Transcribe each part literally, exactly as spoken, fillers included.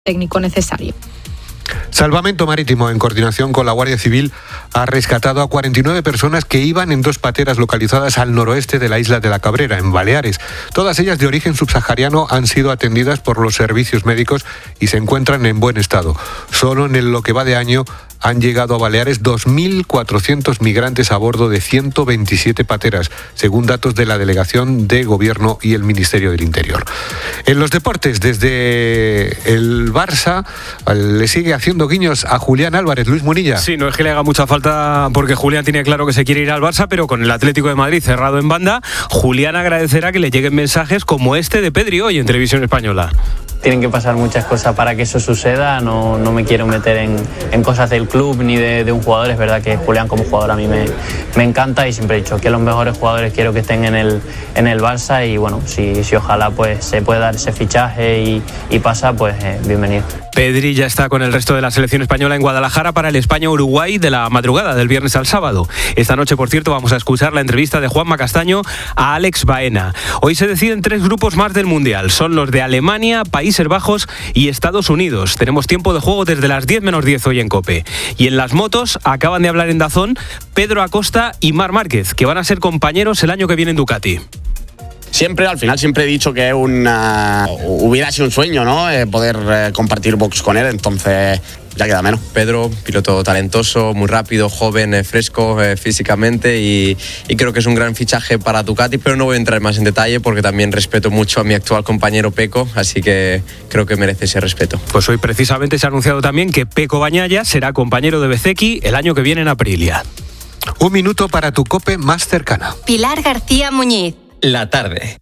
técnico necesario. Salvamento Marítimo, en coordinación con la Guardia Civil, ha rescatado a cuarenta y nueve personas que iban en dos pateras localizadas al noroeste de la isla de la Cabrera, en Baleares. Todas ellas de origen subsahariano han sido atendidas por los servicios médicos y se encuentran en buen estado. Solo en lo que va de año han llegado a Baleares dos mil cuatrocientos migrantes a bordo de ciento veintisiete pateras, según datos de la Delegación de Gobierno y el Ministerio del Interior. En los deportes, desde el Barça le sigue haciendo guiños a Julián Álvarez. Luis Munilla. Sí, no es que le haga mucha falta porque Julián tiene claro que se quiere ir al Barça, pero con el Atlético de Madrid cerrado en banda, Julián agradecerá que le lleguen mensajes como este de Pedri hoy en Televisión Española. Tienen que pasar muchas cosas para que eso suceda, no, no me quiero meter en, en cosas del club ni de, de un jugador. Es verdad que Julián como jugador a mí me, me encanta y siempre he dicho que los mejores jugadores quiero que estén en el, en el Barça y bueno, si, si ojalá pues se puede dar ese fichaje y, y pasa, pues eh, bienvenido. Pedri ya está con el resto de la selección española en Guadalajara para el España-Uruguay de la madrugada del viernes al sábado. Esta noche, por cierto, vamos a escuchar la entrevista de Juanma Castaño a Alex Baena. Hoy se deciden tres grupos más del Mundial. Son los de Alemania, Países Bajos y Estados Unidos. Tenemos tiempo de juego desde las diez menos diez hoy en COPE. Y en las motos acaban de hablar en Dazón Pedro Acosta y Marc Márquez, que van a ser compañeros el año que viene en Ducati. Siempre, al final, siempre he dicho que una, hubiera sido un sueño, ¿no? Eh, poder eh, compartir box con él, entonces ya queda menos. Pedro, piloto talentoso, muy rápido, joven, eh, fresco eh, físicamente y, y creo que es un gran fichaje para Ducati, pero no voy a entrar más en detalle porque también respeto mucho a mi actual compañero Peco, así que creo que merece ese respeto. Pues hoy precisamente se ha anunciado también que Peco Bagnaia será compañero de Bezzecchi el año que viene en Aprilia. Un minuto para tu COPE más cercana. Pilar García Muñiz. La tarde.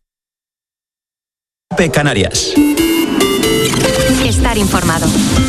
COPE Canarias. Estar informado.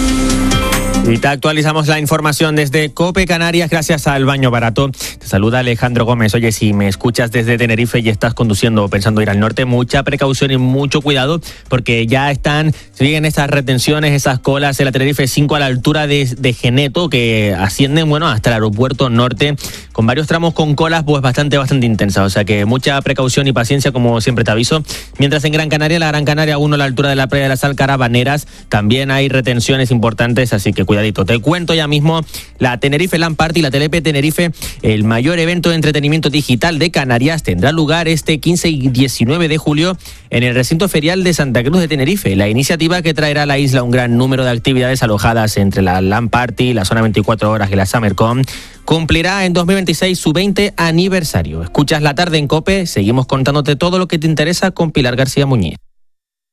Y te actualizamos la información desde COPE Canarias gracias al Baño Barato. Te saluda Alejandro Gómez. Oye, si me escuchas desde Tenerife y estás conduciendo o pensando ir al norte, mucha precaución y mucho cuidado porque ya están, siguen esas retenciones, esas colas en la Tenerife cinco a la altura de, de Geneto que ascienden, bueno, hasta el aeropuerto norte con varios tramos con colas pues bastante, bastante intensas. O sea que mucha precaución y paciencia como siempre te aviso. Mientras en Gran Canaria, la Gran Canaria uno a la altura de la playa de las Alcarabaneras, también hay retenciones importantes, así que cuidadito. Te cuento ya mismo la Tenerife Land Party, la Telepe Tenerife, el mayor evento de entretenimiento digital de Canarias, tendrá lugar este quince y diecinueve de julio en el recinto ferial de Santa Cruz de Tenerife. La iniciativa que traerá a la isla un gran número de actividades alojadas entre la Land Party, la Zona veinticuatro horas y la SummerCon, cumplirá en dos mil veintiséis su veinte aniversario. Escuchas La Tarde en COPE, seguimos contándote todo lo que te interesa con Pilar García Muñiz.